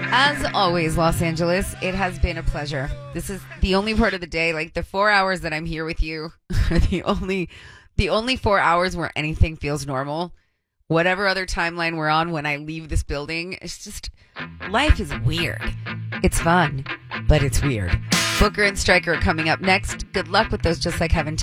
As always, Los Angeles, it has been a pleasure. This is the only part of the day, like the 4 hours that I'm here with you, are the only 4 hours where anything feels normal. Whatever other timeline we're on when I leave this building, it's just, life is weird. It's fun, but it's weird. Booker and Stryker are coming up next. Good luck with those Just Like Heaven